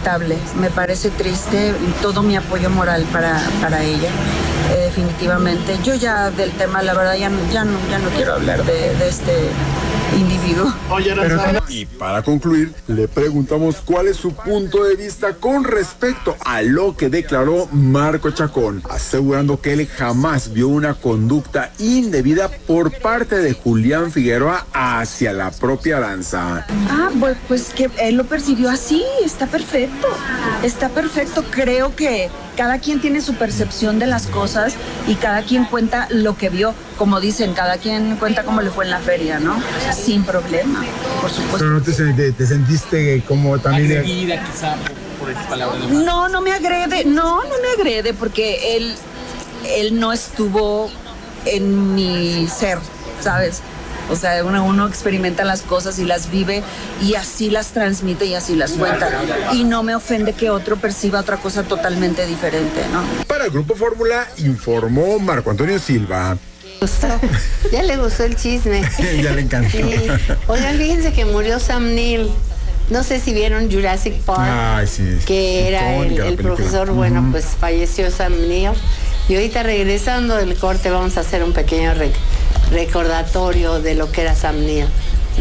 Me parece triste, todo mi apoyo moral para ella, definitivamente. Yo ya del tema, la verdad, ya no quiero hablar de este individuo. Y para concluir, le preguntamos cuál es su punto de vista con respecto a lo que declaró Marco Chacón, asegurando que él jamás vio una conducta indebida por parte de Julián Figueroa hacia la propia danza. Pues que él lo percibió así, está perfecto, creo que cada quien tiene su percepción de las cosas y cada quien cuenta lo que vio, como dicen, cada quien cuenta cómo le fue en la feria, ¿no? Sin problema, por supuesto. Pero no te sentiste como también agredida quizá por esas palabras. No me agrede porque él no estuvo en mi ser, ¿sabes? O sea, uno experimenta las cosas y las vive y así las transmite y así las cuenta. Y no me ofende que otro perciba otra cosa totalmente diferente, ¿no? Para el Grupo Fórmula, informó Marco Antonio Silva. Ya le gustó el chisme. Ya le encantó. Sí. Oigan, fíjense que murió Sam Neill. No sé si vieron Jurassic Park, que era el profesor. Bueno, pues falleció Sam Neill. Y ahorita regresando del corte vamos a hacer un pequeño recordatorio de lo que era Sam Neill.